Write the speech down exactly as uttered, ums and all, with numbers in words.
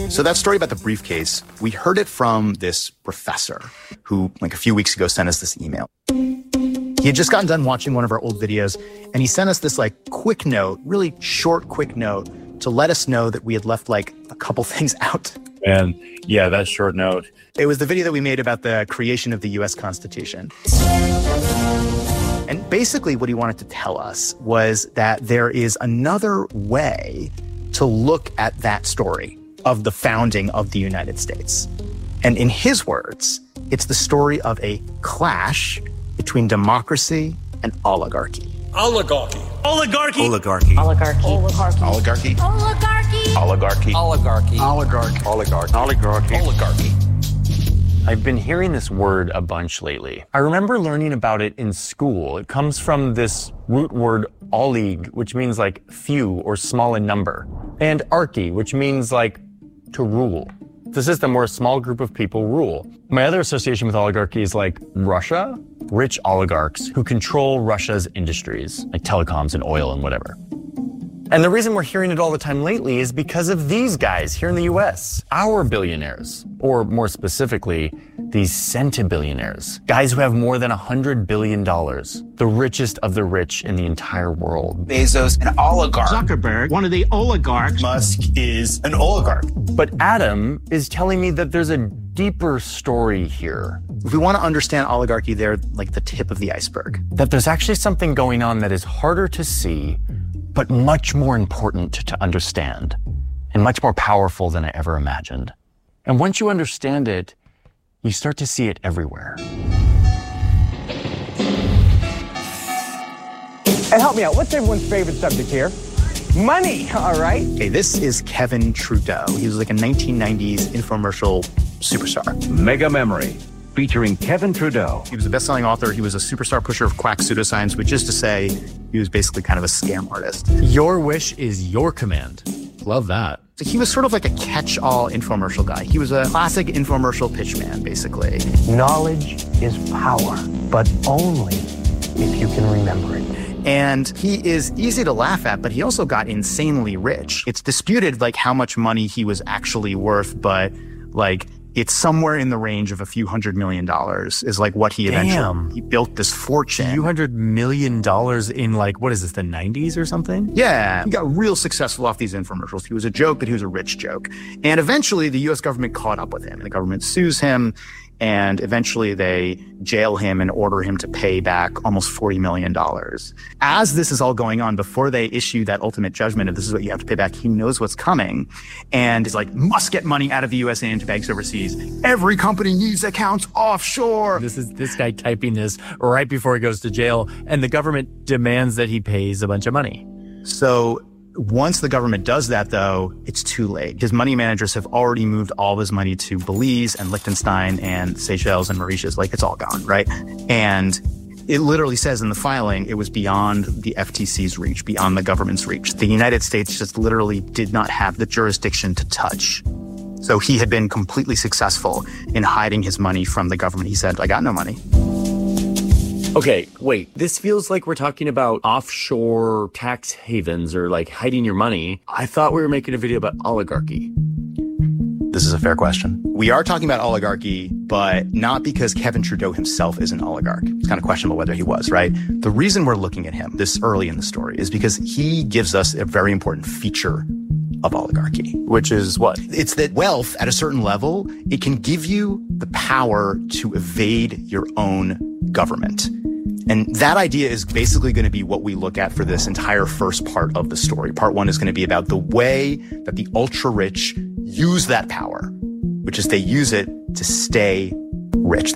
So that story about the briefcase, we heard it from this professor who, like a few weeks ago, sent us this email. He had just gotten done watching one of our old videos, and he sent us this, like, quick note, really short, quick note, to let us know that we had left, like, a couple things out. And yeah, that short note. It was the video that we made about the creation of the U S Constitution. And basically what he wanted to tell us was that there is another way to look at that story of the founding of the United States. And in his words, it's the story of a clash between democracy and oligarchy. Oligarchy. Oligarchy. Oligarchy. Oligarchy. Oligarchy. Oligarchy. Oligarchy. Oligarchy. Oligarchy. Oligarchy. Oligarchy. Oligarchy. Oligarchy. I've been hearing this word a bunch lately. I remember learning about it in school. It comes from this root word olig, which means like few or small in number, and archy, which means like to rule. The system where a small group of people rule. My other association with oligarchy is like Russia, rich oligarchs who control Russia's industries, like telecoms and oil and whatever. And the reason we're hearing it all the time lately is because of these guys here in the U S, our billionaires, or more specifically, these centibillionaires, guys who have more than one hundred billion dollars, the richest of the rich in the entire world. Bezos, an oligarch. Zuckerberg, one of the oligarchs. Musk is an oligarch. But Adam is telling me that there's a deeper story here. If we want to understand oligarchy, they're like the tip of the iceberg. That there's actually something going on that is harder to see, but much more important to understand, and much more powerful than I ever imagined. And once you understand it, you start to see it everywhere. And help me out, what's everyone's favorite subject here? Money, all right? Okay, this is Kevin Trudeau. He was like a nineteen nineties infomercial superstar. Mega Memory, featuring Kevin Trudeau. He was a best-selling author. He was a superstar pusher of quack pseudoscience, which is to say he was basically kind of a scam artist. Your wish is your command. Love that. So he was sort of like a catch-all infomercial guy. He was a classic infomercial pitchman, basically. Knowledge is power, but only if you can remember it. And he is easy to laugh at, but he also got insanely rich. It's disputed, like, how much money he was actually worth, but, like, it's somewhere in the range of a few hundred million dollars is like what he eventually, Damn. he built this fortune. A few hundred million dollars in like, what is this, the nineties or something? Yeah, he got real successful off these infomercials. He was a joke, but he was a rich joke. And eventually the U S government caught up with him. The government sues him, and eventually they jail him and order him to pay back almost forty million dollars. As this is all going on, before they issue that ultimate judgment of this is what you have to pay back, he knows what's coming and is like, must get money out of the U S and into banks overseas. Every company needs accounts offshore. This is this guy typing this right before he goes to jail, and the government demands that he pays a bunch of money. So once the government does that, though, it's too late. His money managers have already moved all of his money to Belize and Liechtenstein and Seychelles and Mauritius. Like, it's all gone, right? And it literally says in the filing it was beyond the F T C's reach, beyond the government's reach. The United States just literally did not have the jurisdiction to touch. So he had been completely successful in hiding his money from the government. He said, I got no money. Okay, wait, this feels like we're talking about offshore tax havens or like hiding your money. I thought we were making a video about oligarchy. This is a fair question. We are talking about oligarchy, but not because Kevin Trudeau himself is an oligarch. It's kind of questionable whether he was, right? The reason we're looking at him this early in the story is because he gives us a very important feature of oligarchy. Which is what? It's that wealth at a certain level, it can give you the power to evade your own government. And that idea is basically going to be what we look at for this entire first part of the story. Part one is going to be about the way that the ultra-rich use that power, which is they use it to stay rich.